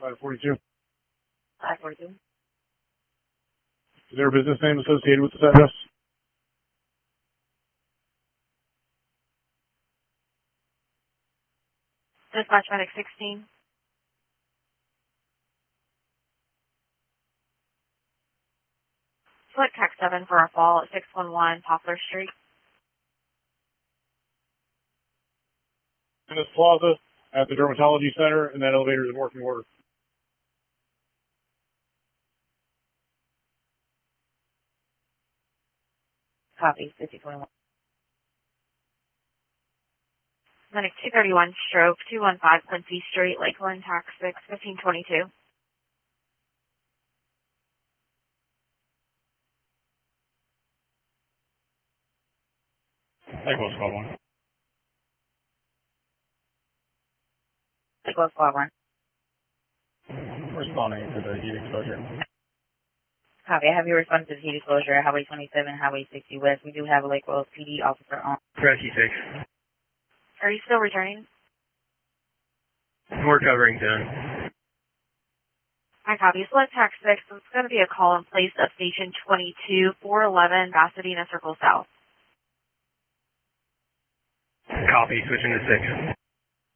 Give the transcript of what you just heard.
542. 542. Is there a business name associated with this address? Dispatch Medic 16. Select Tech 7 for a fall at 611 Poplar Street. In this plaza at the Dermatology Center, and that elevator is in working order. Copy, 5021. Medic 231 stroke 215 Quincy Street, Lakeland, Tax 6, 1522. Echo Squad 1. Echo Squad 1. Responding to the heat exposure. Copy. I have you responded to the heat exposure at Highway 27, Highway 60 West. We do have a Lake Wells PD officer on. Rescue 6. Are you still returning? We're covering 10. I copy. Select Tax 6. So it's going to be a call in place of Station 22, 411, Pasadena Circle South. Copy. Switching to 6.